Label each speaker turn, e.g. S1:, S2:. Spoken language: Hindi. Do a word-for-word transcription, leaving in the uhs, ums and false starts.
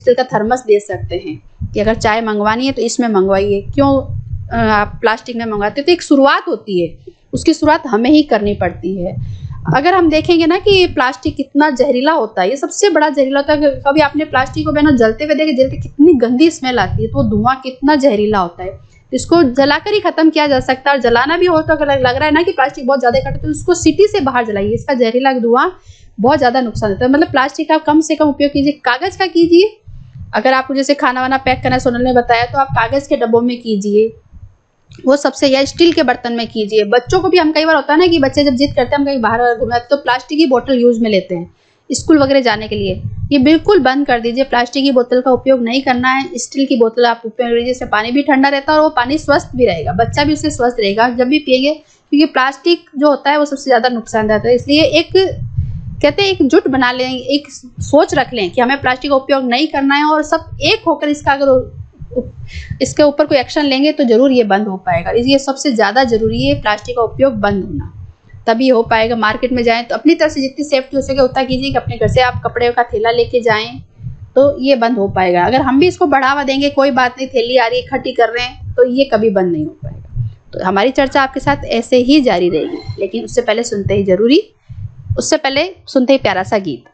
S1: स्टील का थर्मस दे सकते हैं कि अगर चाय मंगवानी है तो इसमें मंगवाइए, क्यों आप प्लास्टिक में मंगवाते हैं। तो एक शुरुआत होती है, उसकी शुरुआत हमें ही करनी पड़ती है। अगर हम देखेंगे ना कि प्लास्टिक कितना जहरीला होता है, ये सबसे बड़ा जहरीला होता है। कभी आपने प्लास्टिक को बिना जलते हुए देखे, जलते कितनी गंदी स्मेल आती है, तो वो धुआं कितना जहरीला होता है। इसको जलाकर ही खत्म किया जा सकता है। और जलाना भी हो तो अगर लग रहा है ना कि प्लास्टिक बहुत ज्यादा इकट्ठा, तो उसको सिटी से बाहर जलाइए, इसका जहरीला धुआं बहुत ज्यादा नुकसान होता है। मतलब प्लास्टिक का कम से कम उपयोग कीजिए, कागज का कीजिए। अगर आपको जैसे खाना वाना पैक करना सोनल ने बताया, तो आप कागज के डब्बों में कीजिए, वो सबसे, या स्टील के बर्तन में कीजिए। बच्चों को भी, हम कई बार होता है ना कि बच्चे जब जिद करते हैं, हम कहीं बाहर घूमने तो प्लास्टिक की बोतल यूज में लेते हैं स्कूल वगैरह जाने के लिए। ये बिल्कुल बंद कर दीजिए, प्लास्टिक की बोतल का उपयोग नहीं करना है। स्टील की बोतल आप उपयोग कीजिए, जिससे पानी भी ठंडा रहता है और वो पानी स्वस्थ भी रहेगा, बच्चा भी उससे स्वस्थ रहेगा जब भी पिएंगे। क्योंकि प्लास्टिक जो होता है वो सबसे ज्यादा नुकसानदायक है। इसलिए एक कहते हैं एकजुट बना लें, एक सोच रख लें कि हमें प्लास्टिक का उपयोग नहीं करना है, और सब एक होकर इसका अगर इसके ऊपर कोई एक्शन लेंगे तो जरूर ये बंद हो पाएगा। ये सबसे ज्यादा जरूरी है, प्लास्टिक का उपयोग बंद होना, तभी हो पाएगा। मार्केट में जाएं तो अपनी तरफ से जितनी सेफ्टी हो सके उतना कीजिए कि अपने घर से आप कपड़े का थैला लेके जाएं, तो ये बंद हो पाएगा। अगर हम भी इसको बढ़ावा देंगे, कोई बात नहीं, थैली आ रही है इकट्ठी कर रहे हैं, तो ये कभी बंद नहीं हो पाएगा। तो हमारी चर्चा आपके साथ ऐसे ही जारी रहेगी, लेकिन उससे पहले सुनते ही जरूरी उससे पहले सुनते ही प्यारा सा गीत।